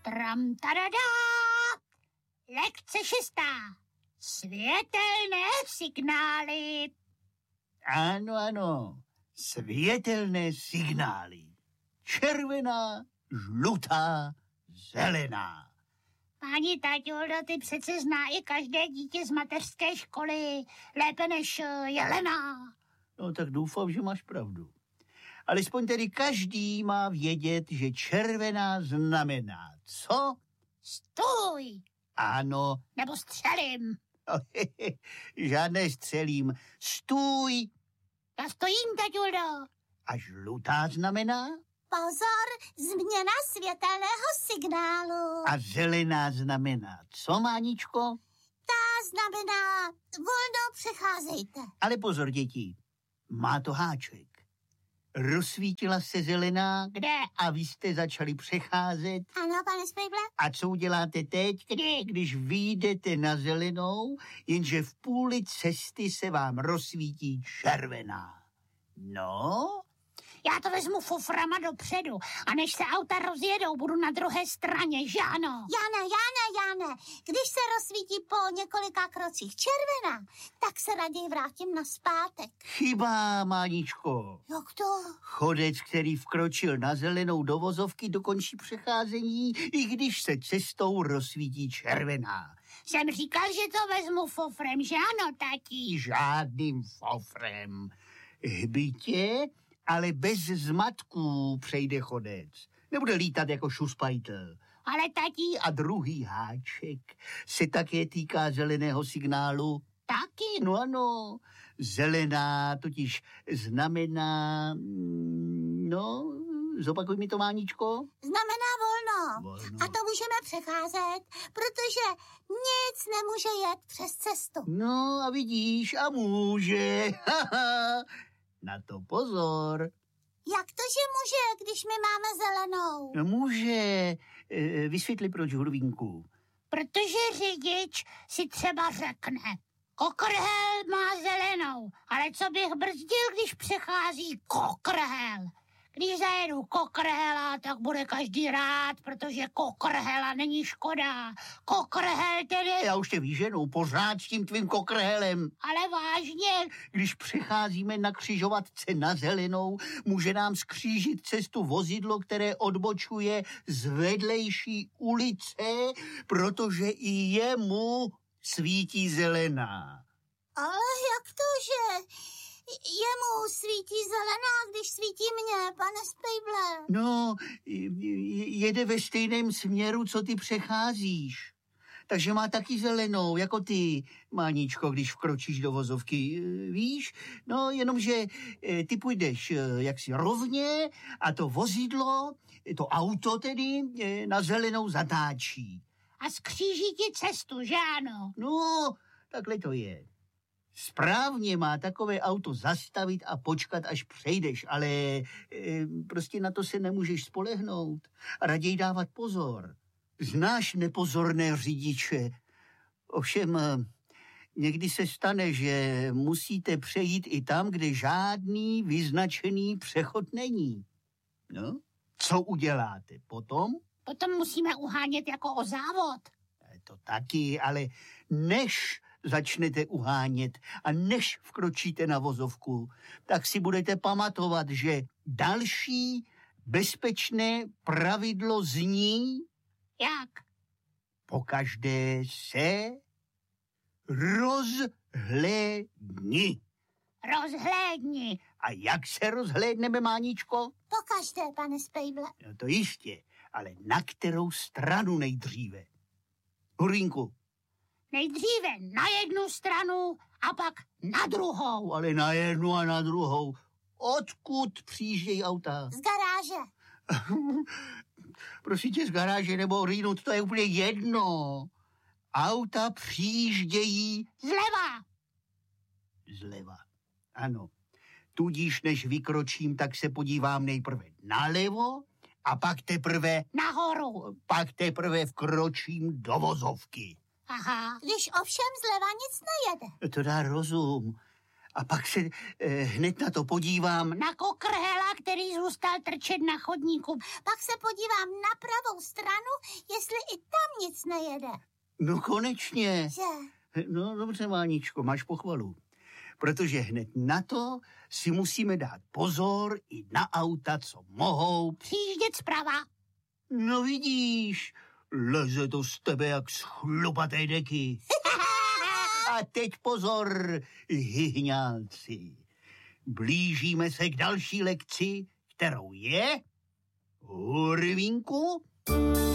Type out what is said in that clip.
Tram tadadá! Lekce 6. Světelné signály. Ano. Světelné signály. Červená, žlutá, zelená. Páni Taťuldo, ty přece zná i každé dítě z mateřské školy. Lépe než Jelena. No tak doufám, že máš pravdu. Alespoň tedy každý má vědět, že červená znamená co? Stůj! Ano. Nebo střelím. Žádné střelím. Stůj! Já stojím, Taťuldo. A žlutá znamená? Pozor, změna světelného signálu. A zelená znamená co, Máničko? Ta znamená volno přecházejte. Ale pozor, děti, má to háček. Rozsvítila se zelená. Kde? A vy jste začali přecházet. Ano, pane Spejble. A co uděláte teď? Když vyjdete na zelenou, jenže v půli cesty se vám rozsvítí červená. No? Já to vezmu foframa dopředu a než se auta rozjedou, budu na druhé straně, že ano? Jane, když se rozsvítí po několika krocích červená, tak se raději vrátím nazpátek. Chyba, Máničko. Jak to? Chodec, který vkročil na zelenou do vozovky, dokončí přecházení, i když se cestou rozsvítí červená. Jsem říkal, že to vezmu fofrem, že ano, tati? Žádným fofrem. Hbitě, ale bez zmatků přejde chodec. Nebude lítat jako šuspajtel. Ale tati... A druhý háček se také týká zeleného signálu. Taky? No ano, zelená totiž znamená... No, zopakuj mi to, Máničko. Znamená volno. A to můžeme přecházet, protože nic nemůže jet přes cestu. No a vidíš, a může. Na to pozor. Jak to, že může, když my máme zelenou? No může. Vysvětli, proč, Hurvínku. Protože řidič si třeba řekne, kokrhel má zelenou, ale co bych brzdil, když přechází kokrhel? Když zajedu kokrhela, tak bude každý rád, protože kokrhela není škoda. Kokrhel tedy... Já už tě vyženu, pořád s tím tvým kokrhelem. Ale vážně... Když přecházíme na křižovatce na zelenou, může nám skřížit cestu vozidlo, které odbočuje z vedlejší ulice, protože i jemu svítí zelená. Ale jak to, že... Jemu svítí zelená, když svítí mně, pane Spejble. No, jede ve stejném směru, co ty přecházíš. Takže má taky zelenou, jako ty, Máničko, když vkročíš do vozovky, víš? No, jenomže ty půjdeš jaksi rovně a to vozidlo, to auto tedy, na zelenou zatáčí. A skříží ti cestu, že ano? No, takhle to je. Správně má takové auto zastavit a počkat, až přejdeš, ale prostě na to se nemůžeš spolehnout. A raději dávat pozor. Znáš nepozorné řidiče. Ovšem, někdy se stane, že musíte přejít i tam, kde žádný vyznačený přechod není. No, co uděláte potom? Potom musíme uhánět jako o závod. To taky, ale než začnete uhánět a než vkročíte na vozovku, tak si budete pamatovat, že další bezpečné pravidlo zní... Jak? Pokaždé se rozhlédni. Rozhlédni. A jak se rozhlédneme, Máničko? Pokaždé, pane Spejble. No to jistě, ale na kterou stranu nejdříve? Hurvínku. Nejdříve na jednu stranu a pak na druhou. Ale na jednu a na druhou. Odkud přijíždějí auta? Z garáže. Prosím tě, z garáže nebo rýnut, to je úplně jedno. Auta přijíždějí... Zleva. Zleva, ano. Tudíž než vykročím, tak se podívám nejprve nalevo a pak teprve... Nahoru. Pak teprve vkročím do vozovky. Aha. Když ovšem zleva nic nejede. To dá rozum. A pak se hned na to podívám. Na kokrhela, který zůstal trčet na chodníku. Pak se podívám na pravou stranu, jestli i tam nic nejede. No konečně. Že? No dobře, Váničko, máš pochvalu. Protože hned na to si musíme dát pozor i na auta, co mohou. Přijíždět zprava. No vidíš, leze to z tebe jak z chlupaté deky. A teď pozor, hyhňálci. Blížíme se k další lekci, kterou je... Hurvínku?